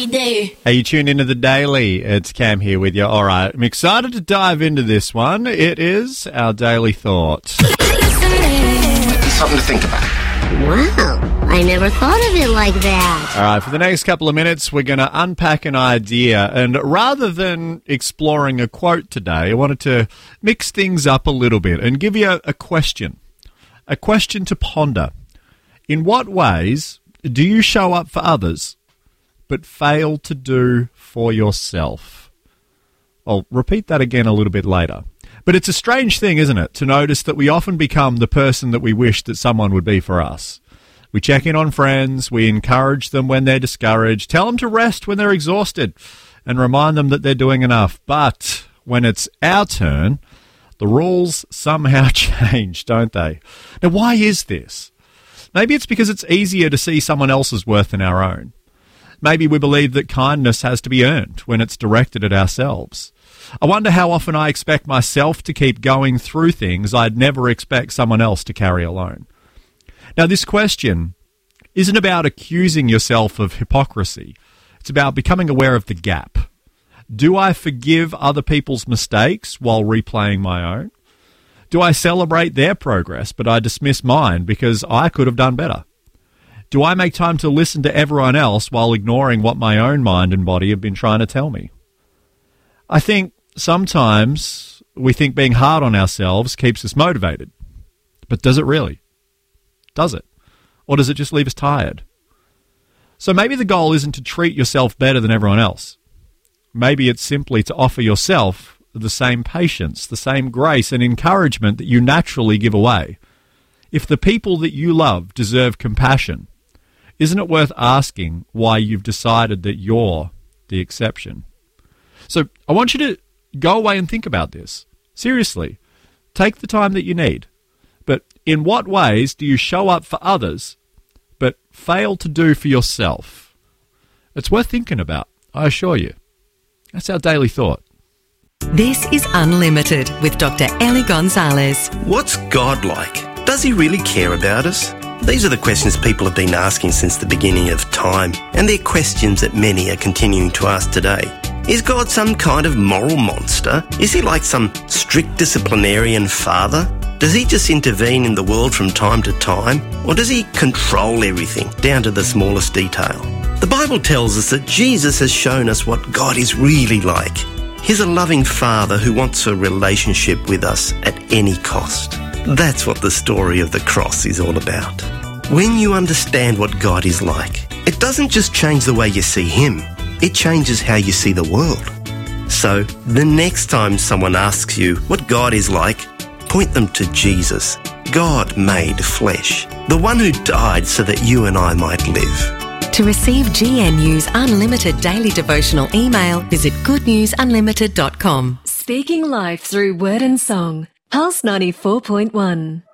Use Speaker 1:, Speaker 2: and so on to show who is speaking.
Speaker 1: day.
Speaker 2: Hey, you tuned into The Daily. It's Cam here with you. All right, I'm excited to dive into this one. It is our Daily Thoughts.
Speaker 3: Something to think about.
Speaker 4: Wow, I never thought of it like that.
Speaker 2: All right, for the next couple of minutes, we're going to unpack an idea. And rather than exploring a quote today, I wanted to mix things up a little bit and give you a question to ponder. In what ways do you show up for others but fail to do for yourself? I'll repeat that again a little bit later. But it's a strange thing, isn't it, to notice that we often become the person that we wish that someone would be for us. We check in on friends, we encourage them when they're discouraged, tell them to rest when they're exhausted, and remind them that they're doing enough. But when it's our turn, the rules somehow change, don't they? Now, why is this? Maybe it's because it's easier to see someone else's worth than our own. Maybe we believe that kindness has to be earned when it's directed at ourselves. I wonder how often I expect myself to keep going through things I'd never expect someone else to carry alone. Now, this question isn't about accusing yourself of hypocrisy. It's about becoming aware of the gap. Do I forgive other people's mistakes while replaying my own? Do I celebrate their progress, but I dismiss mine because I could have done better? Do I make time to listen to everyone else while ignoring what my own mind and body have been trying to tell me? I think sometimes we think being hard on ourselves keeps us motivated. But does it really? Does it? Or does it just leave us tired? So maybe the goal isn't to treat yourself better than everyone else. Maybe it's simply to offer yourself the same patience, the same grace and encouragement that you naturally give away. If the people that you love deserve compassion, isn't it worth asking why you've decided that you're the exception? So I want you to go away and think about this. Seriously, take the time that you need. But in what ways do you show up for others but fail to do for yourself? It's worth thinking about, I assure you. That's our daily thought.
Speaker 5: This is Unlimited with Dr. Ellie Gonzalez.
Speaker 6: What's God like? Does he really care about us? These are the questions people have been asking since the beginning of time, and they're questions that many are continuing to ask today. Is God some kind of moral monster? Is he like some strict disciplinarian father? Does he just intervene in the world from time to time? Or does he control everything, down to the smallest detail? The Bible tells us that Jesus has shown us what God is really like. He's a loving father who wants a relationship with us at any cost. That's what the story of the cross is all about. When you understand what God is like, it doesn't just change the way you see him, it changes how you see the world. So, the next time someone asks you what God is like, point them to Jesus, God made flesh, the one who died so that you and I might live.
Speaker 5: To receive GNU's Unlimited Daily Devotional email, visit goodnewsunlimited.com.
Speaker 7: Speaking life through word and song. Pulse 94.1.